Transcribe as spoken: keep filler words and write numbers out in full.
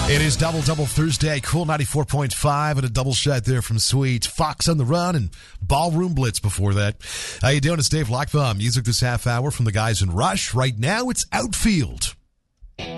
It is Double Double Thursday, Cool ninety-four point five, and a double shot there from Sweet. Fox on the Run and Ballroom Blitz before that. How you doing? It's Dave Lockbaum. Music this half hour from the guys in Rush. Right now, it's Outfield.